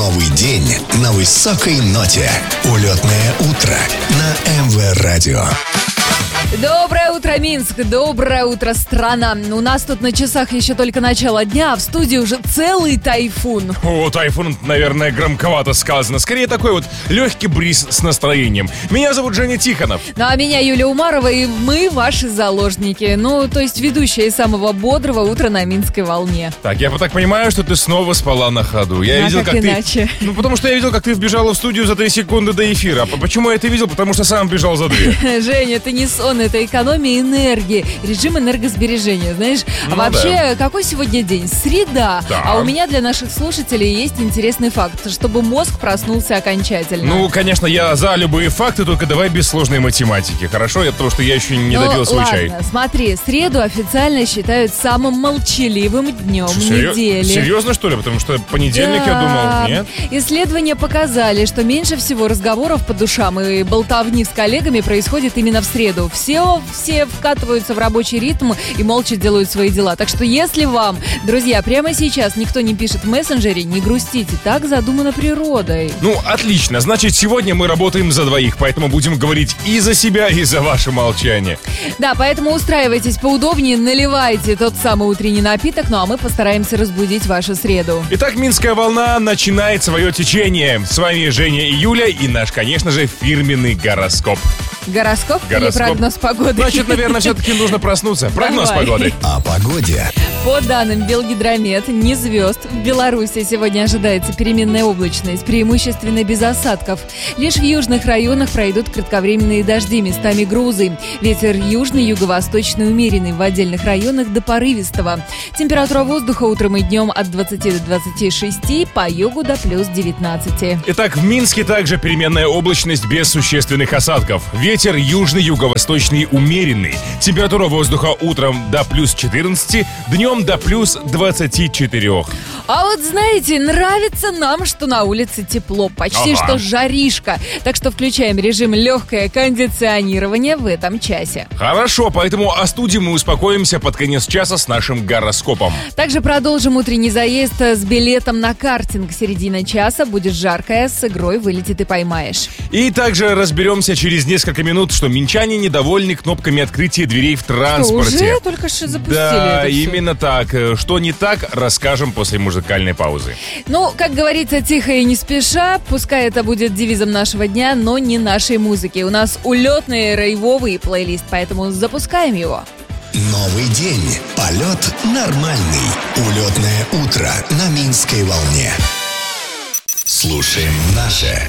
Новый день на высокой ноте. Улетное утро на МВ-радио. Доброе утро, Минск! Доброе утро, страна! У нас тут на часах еще только начало дня, а в студии уже целый тайфун. О, тайфун, наверное, громковато сказано. Скорее, такой вот легкий бриз с настроением. Меня зовут Женя Тихонов. Ну, а меня Юля Умарова, и мы ваши заложники. Ну, то есть ведущая самого бодрого утра на Минской волне. Так, я так понимаю, что ты снова спала на ходу. Я видел, как иначе? ты... Ну, потому что я видел, как ты вбежала в студию за 3 секунды до эфира. Почему я это видел? Потому что сам бежал за 2. Женя, это не сон, это экономия энергии, режим энергосбережения, знаешь. Ну, а вообще, да. Какой сегодня день? Среда. Да. А у меня для наших слушателей есть интересный факт, чтобы мозг проснулся окончательно. Ну, конечно, я за любые факты, только давай без сложной математики, хорошо? Потому что я еще не допил свой чай. Ладно, смотри, среду официально считают самым молчаливым днем недели. Серьезно, что ли? Потому что понедельник, я думал, нет? Исследования показали, что меньше всего разговоров по душам и болтовни с коллегами происходит именно в среду. Все вкатываются в рабочий ритм и молча делают свои дела. Так что если вам, друзья, прямо сейчас никто не пишет в мессенджере, не грустите, так задумано природой. Ну, отлично. Значит, сегодня мы работаем за двоих, поэтому будем говорить и за себя, и за ваше молчание. Да, поэтому устраивайтесь поудобнее, наливайте тот самый утренний напиток, ну а мы постараемся разбудить вашу среду. Итак, Минская волна начинает свое течение. С вами Женя и Юля и наш, конечно же, фирменный гороскоп. Гороскоп или прогноз погоды? Значит, наверное, все-таки нужно проснуться. Прогноз погоды. О погоде. По данным Белгидромет, ни звезд. В Беларуси сегодня ожидается переменная облачность, преимущественно без осадков. Лишь в южных районах пройдут кратковременные дожди, местами грозы. Ветер южный, юго-восточный умеренный, в отдельных районах до порывистого. Температура воздуха утром и днем от 20 до 26, по югу до плюс 19. Итак, в Минске также переменная облачность без существенных осадков. Ветер южный, юго-восточный умеренный. Температура воздуха утром до плюс 14, днем до плюс 24. А вот знаете, нравится нам, что на улице тепло, почти что жаришка. Так что включаем режим легкое кондиционирование в этом часе. Хорошо, поэтому остудим и успокоимся под конец часа с нашим гороскопом. Также продолжим утренний заезд с билетом на картинг. Середина часа будет жаркая, с игрой «Вылетит и поймаешь». И также разберемся через несколько минут, что минчане недовольны кнопками открытия дверей в транспорте. Что, уже? Только что запустили Да, это все. именно так. Что не так, расскажем после музыкальной паузы. Ну, как говорится, тихо и не спеша. Пускай это будет девизом нашего дня, но не нашей музыки. У нас улетный рейвовый плейлист, поэтому запускаем его. Новый день. Полет нормальный. Улетное утро на Минской волне. Слушаем наше